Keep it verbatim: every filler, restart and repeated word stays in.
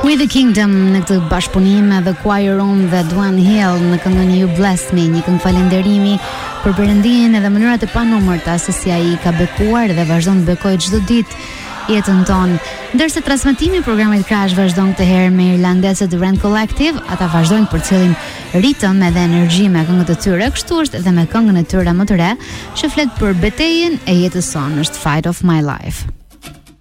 With the Kingdom në këtë bashkëpunim dhe Choir Room dhe Duane Hill në këngën You Bless Me, një këngë falënderimi për Perëndin dhe mënyrat e panumërta se si ai ka bekuar dhe vazhdon të bekojë çdo ditë jetën tonë. Ndërsa transmetimi i programit Crash vazhdon këtë herë me irlandezët Rand Collective, ata vazhdojnë për cilin ritëm edhe energji me këngët e tyre, kështu është edhe me këngën e tyre më të re, që flet për betejën e jetës sonë, është Fight of My Life.